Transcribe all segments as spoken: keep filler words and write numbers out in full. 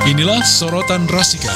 Inilah Sorotan Rasika.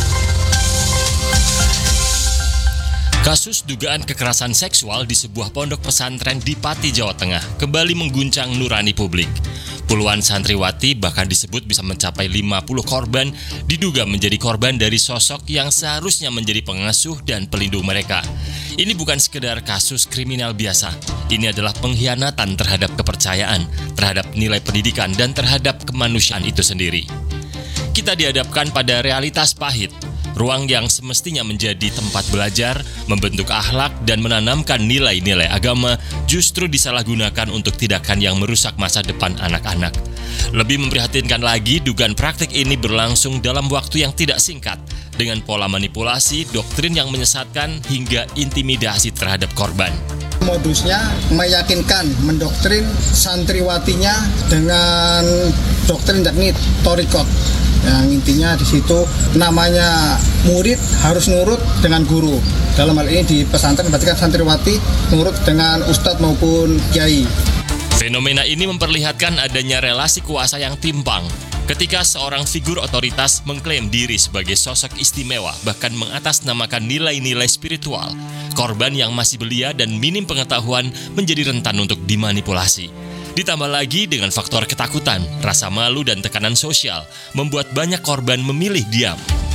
Kasus dugaan kekerasan seksual di sebuah pondok pesantren di Pati, Jawa Tengah kembali mengguncang nurani publik. Puluhan santriwati bahkan disebut bisa mencapai lima puluh korban diduga menjadi korban dari sosok yang seharusnya menjadi pengasuh dan pelindung mereka. Ini bukan sekedar kasus kriminal biasa. Ini adalah pengkhianatan terhadap kepercayaan, terhadap nilai pendidikan, dan terhadap kemanusiaan itu sendiri. Kita dihadapkan pada realitas pahit. Ruang yang semestinya menjadi tempat belajar, membentuk akhlak, dan menanamkan nilai-nilai agama justru disalahgunakan untuk tindakan yang merusak masa depan anak-anak. Lebih memprihatinkan lagi, dugaan praktik ini berlangsung dalam waktu yang tidak singkat, dengan pola manipulasi, doktrin yang menyesatkan, hingga intimidasi terhadap korban. Modusnya meyakinkan, mendoktrin santriwatinya dengan doktrin yakni torikot. Yang intinya di situ namanya murid harus nurut dengan guru. Dalam hal ini di pesantren berarti kan santriwati nurut dengan ustadz maupun kiai. Fenomena ini memperlihatkan adanya relasi kuasa yang timpang. Ketika seorang figur otoritas mengklaim diri sebagai sosok istimewa, bahkan mengatasnamakan nilai-nilai spiritual, korban yang masih belia dan minim pengetahuan menjadi rentan untuk dimanipulasi. Ditambah lagi dengan faktor ketakutan, rasa malu, dan tekanan sosial, membuat banyak korban memilih diam.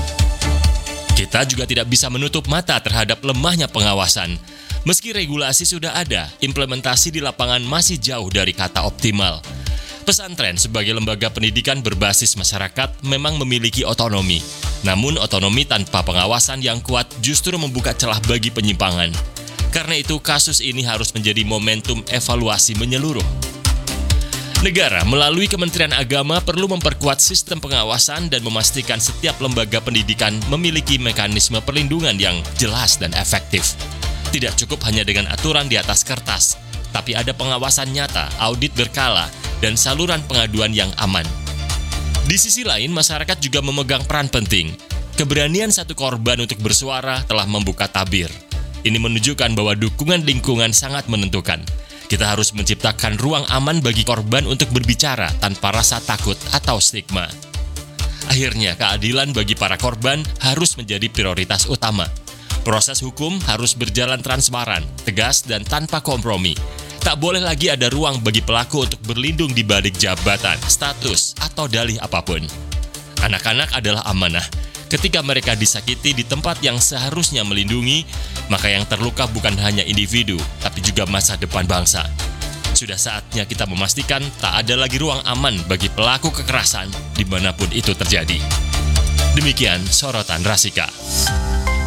Kita juga tidak bisa menutup mata terhadap lemahnya pengawasan. Meski regulasi sudah ada, implementasi di lapangan masih jauh dari kata optimal. Pesantren sebagai lembaga pendidikan berbasis masyarakat memang memiliki otonomi. Namun otonomi tanpa pengawasan yang kuat justru membuka celah bagi penyimpangan. Karena itu kasus ini harus menjadi momentum evaluasi menyeluruh. Negara melalui Kementerian Agama perlu memperkuat sistem pengawasan dan memastikan setiap lembaga pendidikan memiliki mekanisme perlindungan yang jelas dan efektif. Tidak cukup hanya dengan aturan di atas kertas, tapi ada pengawasan nyata, audit berkala, dan saluran pengaduan yang aman. Di sisi lain, masyarakat juga memegang peran penting. Keberanian satu korban untuk bersuara telah membuka tabir. Ini menunjukkan bahwa dukungan lingkungan sangat menentukan. Kita harus menciptakan ruang aman bagi korban untuk berbicara tanpa rasa takut atau stigma. Akhirnya, keadilan bagi para korban harus menjadi prioritas utama. Proses hukum harus berjalan transparan, tegas, dan tanpa kompromi. Tak boleh lagi ada ruang bagi pelaku untuk berlindung di balik jabatan, status, atau dalih apapun. Anak-anak adalah amanah. Ketika mereka disakiti di tempat yang seharusnya melindungi, maka yang terluka bukan hanya individu, tapi juga masa depan bangsa. Sudah saatnya kita memastikan tak ada lagi ruang aman bagi pelaku kekerasan dimanapun itu terjadi. Demikian Sorotan Rasika.